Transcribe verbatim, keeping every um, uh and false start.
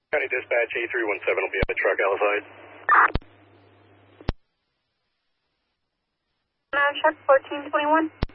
County Dispatch A three one seven will be on the truck outside. Truck fourteen twenty-one.